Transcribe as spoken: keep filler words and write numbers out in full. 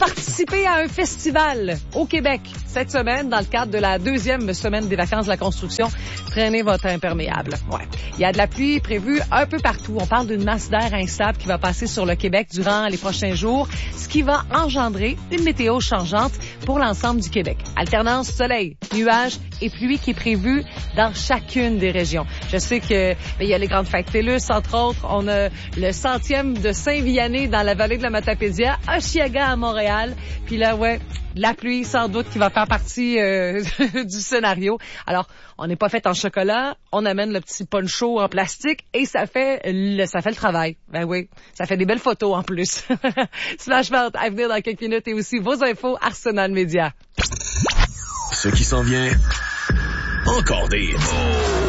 participer à un festival au Québec cette semaine dans le cadre de la deuxième semaine des vacances de la construction. Traînez votre imperméable. Ouais. Il y a de la pluie prévue un peu partout. On parle d'une masse d'air instable qui va passer sur le Québec durant les prochains jours, ce qui va engendrer une météo changeante pour l'ensemble du Québec. Alternance soleil, nuages et pluie qui est prévue dans chacune des régions. Je sais que ben, il y a les grandes fêtes TELUS, entre autres. On a le centième de Saint-Vianney dans la vallée de la Matapédia, Oshiaga à Montréal. Puis là, ouais, la pluie sans doute qui va faire partie euh, du scénario. Alors, on n'est pas fait en chocolat, on amène le petit poncho en plastique et ça fait le, ça fait le travail. Ben oui, ça fait des belles photos en plus. Smash Mouth à venir dans quelques minutes et aussi vos infos Arsenal Média. Ce qui s'en vient, encore des hits.